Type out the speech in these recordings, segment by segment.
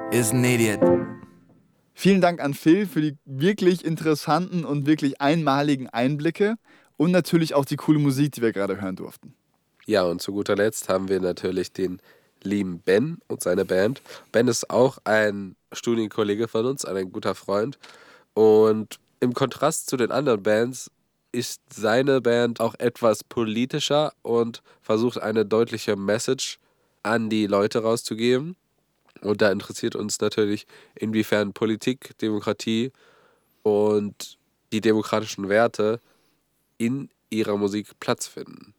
is an idiot. Vielen Dank an Phil für die wirklich interessanten und wirklich einmaligen Einblicke und natürlich auch die coole Musik, die wir gerade hören durften. Ja, und zu guter Letzt haben wir natürlich den lieben Ben und seine Band. Ben ist auch ein Studienkollege von uns, ein guter Freund. Und im Kontrast zu den anderen Bands ist seine Band auch etwas politischer und versucht eine deutliche Message an die Leute rauszugeben. Und da interessiert uns natürlich, inwiefern Politik, Demokratie und die demokratischen Werte in ihrer Musik Platz finden.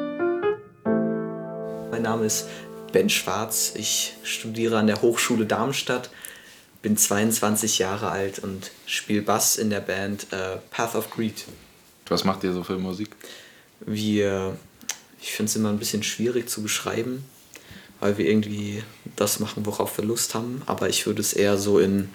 Mein Name ist Ben Schwarz, ich studiere an der Hochschule Darmstadt, bin 22 Jahre alt und spiele Bass in der Band Path of Greed. Was macht ihr so für Musik? Ich finde es immer ein bisschen schwierig zu beschreiben, weil wir irgendwie das machen, worauf wir Lust haben, aber ich würde es eher so in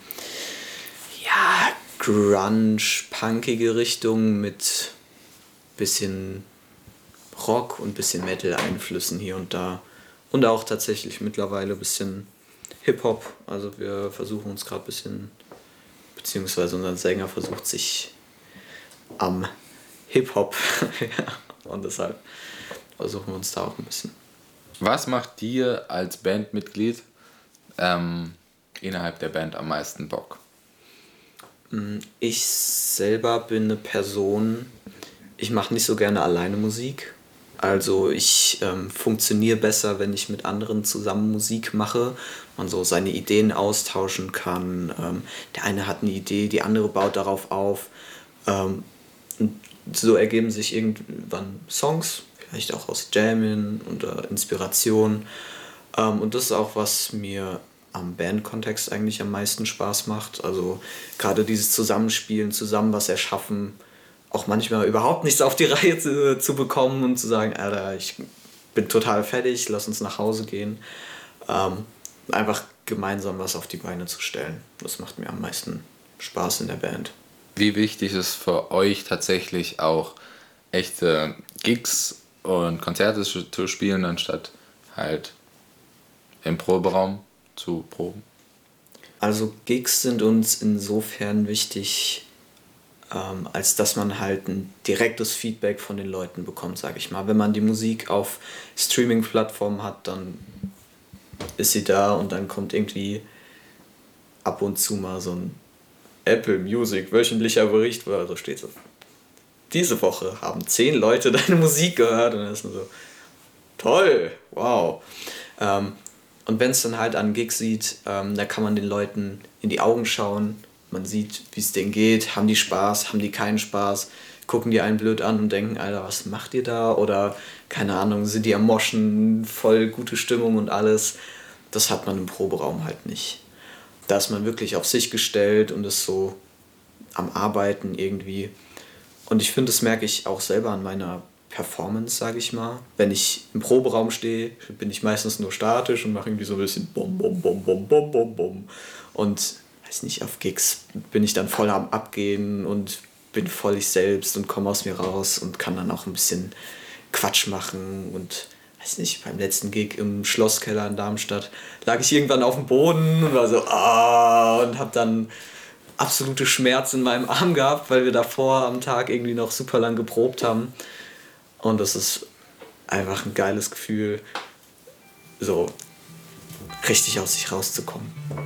Grunge, punkige Richtung mit bisschen Rock und bisschen Metal-Einflüssen hier und da. Und auch tatsächlich mittlerweile ein bisschen Hip-Hop. Also wir versuchen uns gerade ein bisschen, beziehungsweise unser Sänger versucht sich am Hip-Hop. Und deshalb versuchen wir uns da auch ein bisschen. Was macht dir als Bandmitglied innerhalb der Band am meisten Bock? Ich selber bin eine Person, ich mache nicht so gerne alleine Musik. Also ich funktioniere besser, wenn ich mit anderen zusammen Musik mache. Man so seine Ideen austauschen kann. Der eine hat eine Idee, die andere baut darauf auf. Und so ergeben sich irgendwann Songs, vielleicht auch aus Jammen oder Inspiration. Und das ist auch, was mir am Bandkontext eigentlich am meisten Spaß macht. Also gerade dieses Zusammenspielen, zusammen was erschaffen, auch manchmal überhaupt nichts auf die Reihe zu bekommen und zu sagen, Alter, ich bin total fertig, lass uns nach Hause gehen. Einfach gemeinsam was auf die Beine zu stellen. Das macht mir am meisten Spaß in der Band. Wie wichtig ist für euch tatsächlich auch echte Gigs und Konzerte zu spielen, anstatt halt im Proberaum zu proben? Also Gigs sind uns insofern wichtig, als dass man halt ein direktes Feedback von den Leuten bekommt, sage ich mal. Wenn man die Musik auf Streaming-Plattformen hat, dann ist sie da und dann kommt irgendwie ab und zu mal so ein Apple Music wöchentlicher Bericht, wo also steht so, diese Woche haben 10 Leute deine Musik gehört und dann ist man so, toll, wow. Und wenn es dann halt an Gigs sieht, da kann man den Leuten in die Augen schauen, man sieht, wie es denen geht, haben die Spaß, haben die keinen Spaß, gucken die einen blöd an und denken, Alter, was macht ihr da? Oder, keine Ahnung, sind die am Moschen, voll gute Stimmung und alles. Das hat man im Proberaum halt nicht. Da ist man wirklich auf sich gestellt und ist so am Arbeiten irgendwie. Und ich finde, das merke ich auch selber an meiner Performance, sage ich mal. Wenn ich im Proberaum stehe, bin ich meistens nur statisch und mache irgendwie so ein bisschen bum, bum, bum, bum, bum, bum, bum. Und weiß nicht, auf Gigs bin ich dann voll am Abgehen und bin voll ich selbst und komme aus mir raus und kann dann auch ein bisschen Quatsch machen. Und weiß nicht, beim letzten Gig im Schlosskeller in Darmstadt lag ich irgendwann auf dem Boden und war so und habe dann absolute Schmerzen in meinem Arm gehabt, weil wir davor am Tag irgendwie noch super lang geprobt haben. Und das ist einfach ein geiles Gefühl, so richtig aus sich rauszukommen.